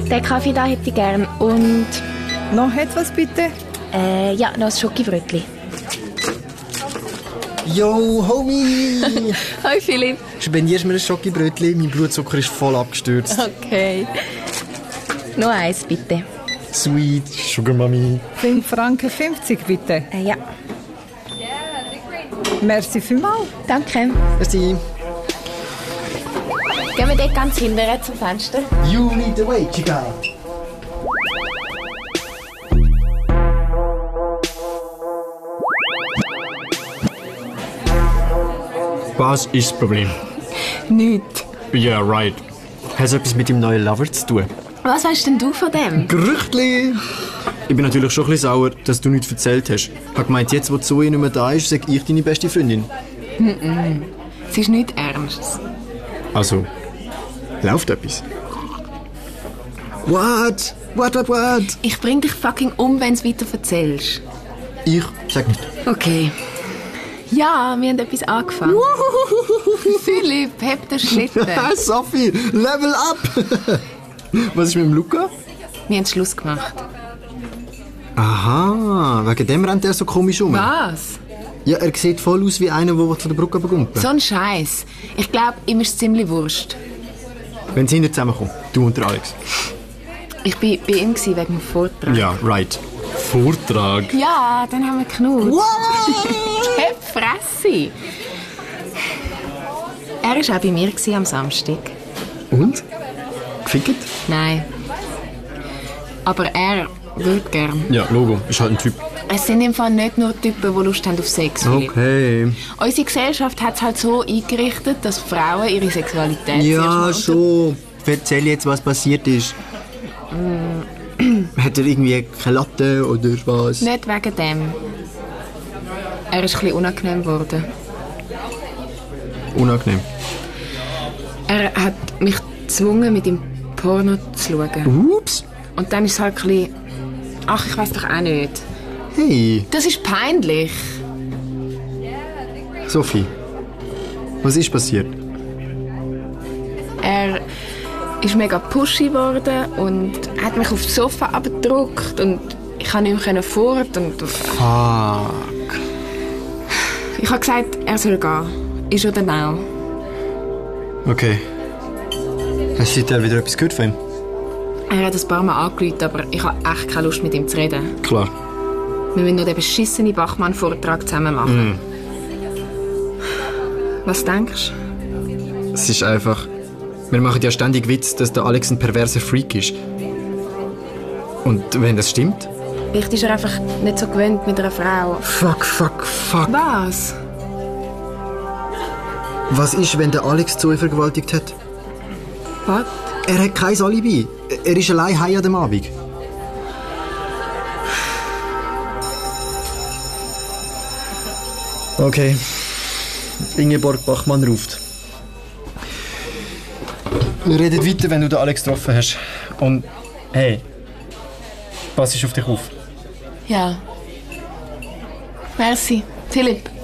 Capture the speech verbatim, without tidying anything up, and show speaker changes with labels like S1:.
S1: Den Kaffee da hätte ich gern. Und...
S2: Noch etwas bitte?
S1: Äh, ja, noch ein Schokibrötchen.
S3: Yo, Homie!
S1: Hi Philipp.
S3: Spendierst du mir ein Schokibrötchen? Mein Blutzucker ist voll abgestürzt.
S1: Okay. Noch eins, bitte.
S3: Sweet, Sugar Mami.
S2: fünf Franken fünfzig bitte.
S1: Äh, ja.
S2: Merci vielmals.
S1: Danke.
S3: Merci.
S1: Gehen wir dort ganz hinterher zum Fenster?
S3: You lead the way, Chica.
S4: Was ist das Problem?
S1: Nichts.
S4: Yeah, right.
S3: Hat es etwas mit dem neuen Lover zu tun?
S1: Was weißt denn du von dem?
S3: Gerüchtli!
S4: Ich bin natürlich schon ein bisschen sauer, dass du nichts erzählt hast. Ich habe gemeint, jetzt, wo Zoe nicht mehr da ist, sage ich deine beste Freundin.
S1: Mm-mm. Es ist nichts Ernstes.
S4: Also, läuft etwas?
S3: What? What, what, what?
S1: Ich bring dich fucking um, wenn du weiter erzählst.
S3: Ich sag nicht.
S1: Okay. Ja, wir haben etwas angefangen. Philipp, heb den Schlitten.
S3: Sophie, level up! Was ist mit dem Luca?
S1: Wir haben Schluss gemacht.
S4: Aha, wegen dem rennt er so komisch um.
S1: Was?
S4: Ja, er sieht voll aus wie einer, der von der Brücke bekommt.
S1: So ein Scheiß. Ich glaube, ihm ist es ziemlich wurscht.
S4: Wenn sie nicht zusammenkommen, du und der Alex.
S1: Ich war bei ihm wegen dem Vortrag.
S4: Ja, right. Vortrag?
S1: Ja, dann haben wir geknutscht. Heb Fresse! Er war auch bei mir am Samstag.
S4: Und? Gefickt?
S1: Nein. Aber er würde gern.
S4: Ja, Logo. Ist halt ein Typ.
S1: Es sind im Fall nicht nur Typen, die Lust haben auf Sex, Philipp.
S4: Okay.
S1: Unsere Gesellschaft hat es halt so eingerichtet, dass Frauen ihre Sexualität
S4: Ja,
S1: zuerst
S4: schon. Erzähl jetzt, was passiert ist. Hat er irgendwie keine Latte oder was?
S1: Nicht wegen dem. Er ist ein bisschen unangenehm geworden.
S4: Unangenehm.
S1: Er hat mich gezwungen, mit ihm Porno zu schauen.
S4: Ups.
S1: Und dann ist es halt ein bisschen... Ach, ich weiss doch auch nicht.
S4: Hey,
S1: Das ist peinlich.
S4: Sophie. Was ist passiert?
S1: Er ist mega pushy geworden und hat mich aufs Sofa abgedrückt und ich konnte nicht mehr fort. Und
S4: Fuck.
S1: ich habe gesagt, er soll gehen. Ist oder now.
S4: Okay. Hast du seitdem wieder etwas gehört von ihm?
S1: Er hat ein paar Mal angerufen, aber ich habe echt keine Lust, mit ihm zu reden.
S4: Klar.
S1: Wir müssen noch den beschissenen Bachmann-Vortrag zusammen machen.
S4: Mm.
S1: Was denkst
S4: Es ist einfach... Wir machen ja ständig Witz, dass der Alex ein perverser Freak ist. Und wenn das stimmt?
S1: du? Vielleicht ist er einfach nicht so gewöhnt mit einer Frau.
S4: Fuck, fuck, fuck.
S1: Was?
S4: Was ist, wenn der Alex Zoe vergewaltigt hat?
S1: Was?
S4: Er hat kein Alibi. Er ist allein heim an dem Abend. Okay. Ingeborg Bachmann ruft. Wir reden weiter, wenn du den Alex getroffen hast. Und hey, pass auf dich auf.
S1: Ja. Merci. Philipp.